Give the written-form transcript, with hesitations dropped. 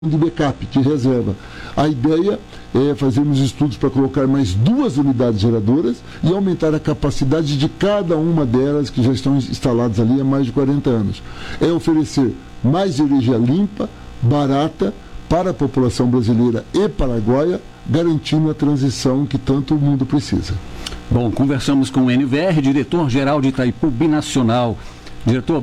de backup, de reserva. A ideia é fazermos estudos para colocar mais 2 unidades geradoras e aumentar a capacidade de cada uma delas que já estão instaladas ali há mais de 40 anos. É oferecer mais energia limpa, barata, para a população brasileira e paraguaia, garantindo a transição que tanto o mundo precisa. Bom, conversamos com o NVR, diretor-geral de Itaipu Binacional. Diretor,